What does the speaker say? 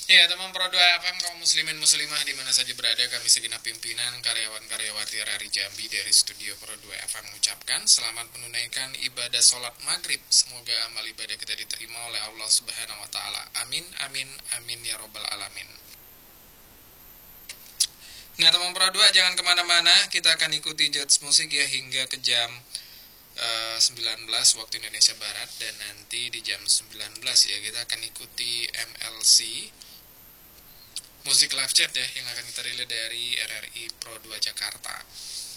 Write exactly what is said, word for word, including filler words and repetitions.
Ya, teman Pro dua F M, kaum muslimin muslimah di mana saja berada, kami segenap pimpinan karyawan-karyawati R R I Jambi dari studio Pro dua F M mengucapkan selamat menunaikan ibadah sholat maghrib. Semoga amal ibadah kita diterima oleh Allah Subhanahu wa Ta'ala. Amin, amin, amin ya Robbal 'Alamin. Nah, teman Pro dua, jangan kemana-mana, kita akan ikuti jazz musik ya hingga ke jam uh, sembilan belas waktu Indonesia Barat, dan nanti di jam sembilan belas ya kita akan ikuti M L C Musik Live Chat ya, yang akan kita relay dari R R I Pro dua Jakarta.